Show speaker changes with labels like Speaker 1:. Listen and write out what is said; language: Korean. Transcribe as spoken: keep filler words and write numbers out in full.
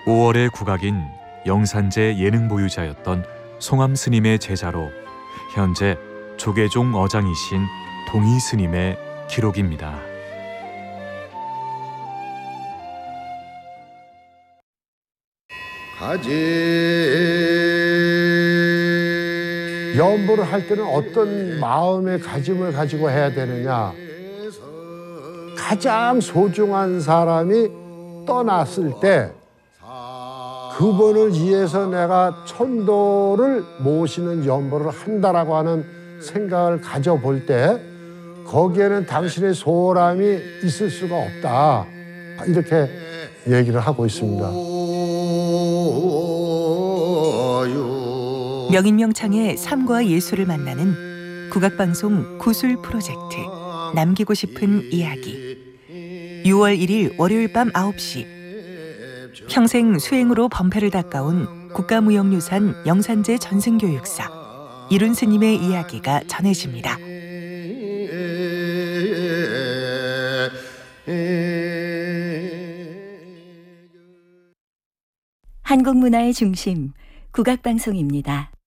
Speaker 1: 오월의 국악인 영산제 예능 보유자였던 송암 스님의 제자로 현재 조계종 어장이신 동희 스님의 기록입니다.
Speaker 2: 연보를 할 때는 어떤 마음의 가짐을 가지고 해야 되느냐. 가장 소중한 사람이 떠났을 때 그분을 위해서 내가 천도를 모시는 연보를 한다라고 하는 생각을 가져볼 때 거기에는 당신의 소홀함이 있을 수가 없다. 이렇게 얘기를 하고 있습니다.
Speaker 3: 명인명창의 삶과 예술을 만나는 국악방송 구술 프로젝트 남기고 싶은 이야기. 유월 일일 월요일 밤 아홉 시 평생 수행으로 범패를 닦아온 국가무형유산 영산제 전승교육사 이룬 스님의 이야기가 전해집니다.
Speaker 4: 한국 문화의 중심 국악방송입니다.